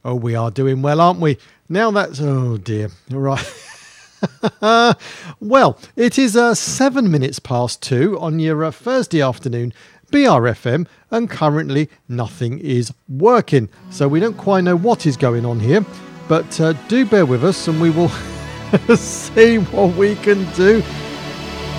Oh, we are doing well, aren't we? Now that's... Oh, dear. All right. Well, it is 7 minutes past 2 on your Thursday afternoon, BRFM, and currently nothing is working. So we don't quite know what is going on here, but do bear with us and we will see what we can do